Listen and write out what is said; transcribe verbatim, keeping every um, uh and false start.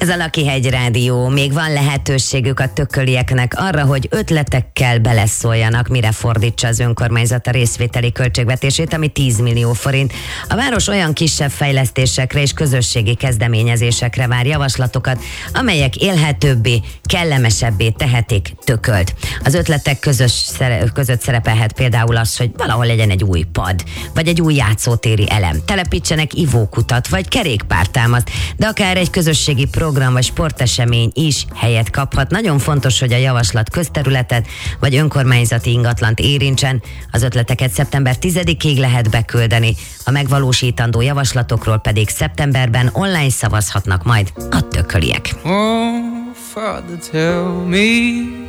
Ez a Lakihegy Rádió. Még van lehetőségük a tökölieknek arra, hogy ötletekkel beleszóljanak, mire fordítsa az önkormányzat a részvételi költségvetését, ami tíz millió forint. A város olyan kisebb fejlesztésekre és közösségi kezdeményezésekre vár javaslatokat, amelyek élhetőbbé, kellemesebbé tehetik Tökölt. Az ötletek közös szere- között szerepelhet például az, hogy valahol legyen egy új pad, vagy egy új játszótéri elem, telepítsenek ivókutat, vagy kerékpártámaszt, de akár egy közösségi program vagy sportesemény is helyet kaphat. Nagyon fontos, hogy a javaslat közterületet vagy önkormányzati ingatlant érintsen. Az ötleteket szeptember tizedikéig lehet beküldeni, a megvalósítandó javaslatokról pedig szeptemberben online szavazhatnak majd a tököliek. Oh, Father, tell me